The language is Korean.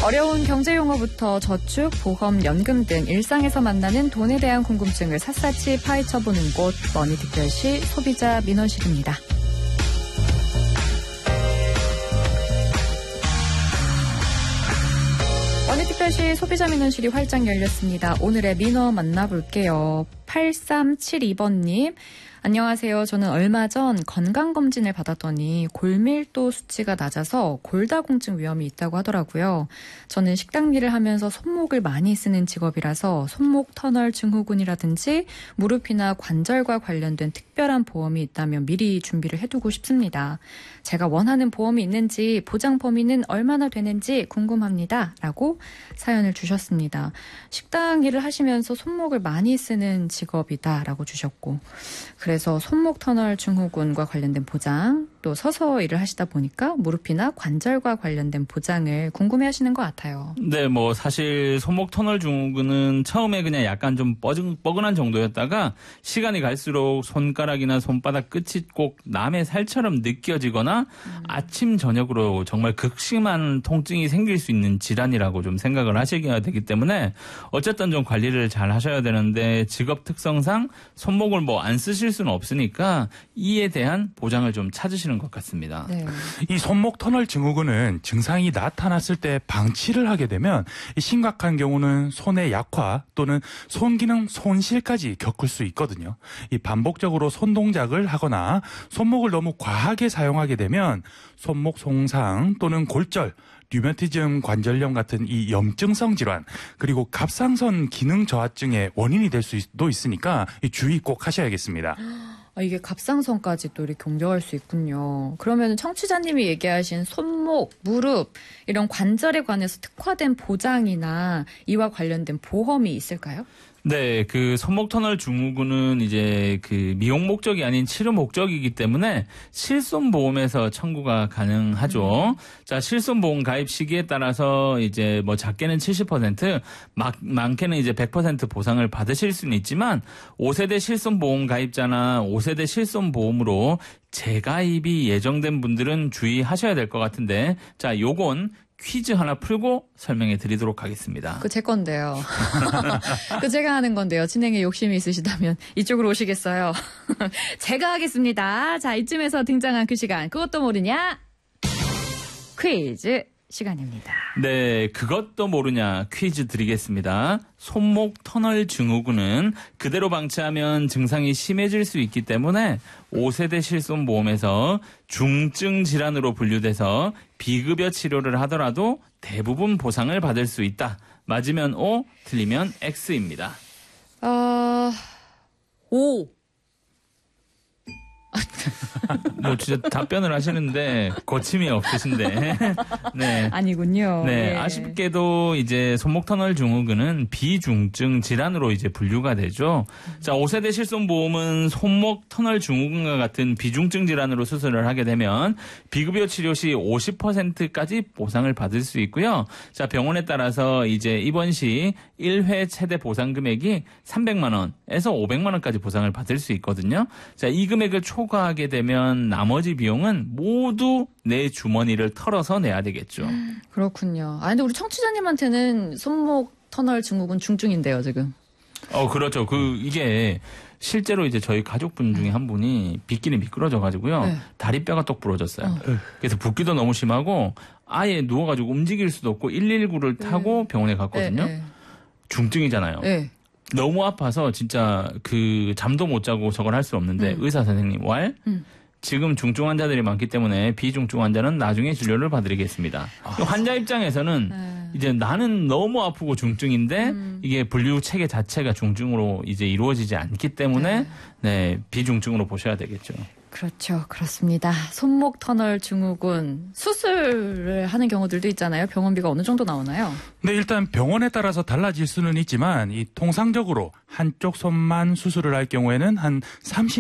어려운 경제용어부터 저축, 보험, 연금 등 일상에서 만나는 돈에 대한 궁금증을 샅샅이 파헤쳐보는 곳 머니특별시 소비자 민원실입니다. 머니특별시 소비자 민원실이 활짝 열렸습니다. 오늘의 민원 만나볼게요. 8372번님. 안녕하세요. 저는 얼마 전 건강검진을 받았더니 골밀도 수치가 낮아서 골다공증 위험이 있다고 하더라고요. 저는 식당 일을 하면서 손목을 많이 쓰는 직업이라서 손목 터널 증후군이라든지 무릎이나 관절과 관련된 특별한 보험이 있다면 미리 준비를 해두고 싶습니다. 제가 원하는 보험이 있는지 보장 범위는 얼마나 되는지 궁금합니다. 라고 사연을 주셨습니다. 식당 일을 하시면서 손목을 많이 쓰는 직업이다라고 주셨고 그래서 손목 터널 증후군과 관련된 보장, 또 서서 일을 하시다 보니까 무릎이나 관절과 관련된 보장을 궁금해하시는 것 같아요. 네, 뭐 사실 손목 터널 증후군은 처음에 그냥 약간 좀 뻐근한 정도였다가 시간이 갈수록 손가락이나 손바닥 끝이 꼭 남의 살처럼 느껴지거나 아침 저녁으로 정말 극심한 통증이 생길 수 있는 질환이라고 좀 생각을 하시게 되기 때문에 어쨌든 좀 관리를 잘 하셔야 되는데 직업 특성상 손목을 뭐 안 쓰실 수는 없으니까 이에 대한 보장을 좀 찾으시는 것 같습니다. 네. 이 손목 터널 증후군은 증상이 나타났을 때 방치를 하게 되면 심각한 경우는 손의 약화 또는 손 기능 손실까지 겪을 수 있거든요. 이 반복적으로 손 동작을 하거나 손목을 너무 과하게 사용하게 되면 손목 손상 또는 골절, 류마티즘 관절염 같은 이 염증성 질환 그리고 갑상선 기능 저하증의 원인이 될 수도 있으니까 주의 꼭 하셔야겠습니다. 이게 갑상선까지 또 이렇게 옮겨갈 수 있군요. 그러면 청취자님이 얘기하신 손목, 무릎 이런 관절에 관해서 특화된 보장이나 이와 관련된 보험이 있을까요? 네, 그 손목 터널 증후군은 이제 그 미용 목적이 아닌 치료 목적이기 때문에 실손보험에서 청구가 가능하죠. 자, 실손보험 가입 시기에 따라서 이제 뭐 작게는 70%, 많게는 이제 100% 보상을 받으실 수는 있지만 5세대 실손보험 가입자나 5세대 실손보험으로 재가입이 예정된 분들은 주의하셔야 될 것 같은데, 자, 요건 퀴즈 하나 풀고 설명해 드리도록 하겠습니다. 그 제 건데요. 그 제가 하는 건데요. 진행에 욕심이 있으시다면 이쪽으로 오시겠어요? 제가 하겠습니다. 자, 이쯤에서 등장한 그 시간. 그것도 모르냐? 퀴즈 시간입니다. 네, 그것도 모르냐 퀴즈 드리겠습니다. 손목 터널 증후군은 그대로 방치하면 증상이 심해질 수 있기 때문에 5세대 실손보험에서 중증 질환으로 분류돼서 비급여 치료를 하더라도 대부분 보상을 받을 수 있다. 맞으면 O, 틀리면 X입니다. 5. 뭐 진짜 답변을 하시는데 거침이 없으신데. 네. 아니군요. 네, 예. 아쉽게도 이제 손목 터널 증후군은 비중증 질환으로 이제 분류가 되죠. 자, 5세대 실손보험은 손목 터널 증후군과 같은 비중증 질환으로 수술을 하게 되면 비급여 치료 시 50%까지 보상을 받을 수 있고요. 자, 병원에 따라서 이제 입원 시 1회 최대 보상 금액이 300만 원에서 500만 원까지 보상을 받을 수 있거든요. 자, 이 금액을 초과하게 되면 나머지 비용은 모두 내 주머니를 털어서 내야 되겠죠. 그렇군요. 근데 우리 청취자님한테는 손목 터널 증후군 중증인데요, 지금. 그렇죠. 이게 실제로 이제 저희 가족분 중에 한 분이 빗길이 미끄러져가지고요. 네. 다리뼈가 똑 부러졌어요. 그래서 붓기도 너무 심하고 아예 누워가지고 움직일 수도 없고 119를 타고 병원에 갔거든요. 중증이잖아요. 네. 너무 아파서 진짜 잠도 못 자고 저걸 할 수 없는데 의사 선생님 지금 중증 환자들이 많기 때문에 비중증 환자는 나중에 진료를 봐드리겠습니다. 환자 입장에서는 이제 나는 너무 아프고 중증인데 이게 분류 체계 자체가 중증으로 이제 이루어지지 않기 때문에 네, 비중증으로 보셔야 되겠죠. 그렇죠. 그렇습니다. 손목 터널 증후군 수술을 하는 경우들도 있잖아요. 병원비가 어느 정도 나오나요? 네, 일단 병원에 따라서 달라질 수는 있지만 이 통상적으로 한쪽 손만 수술을 할 경우에는 한 30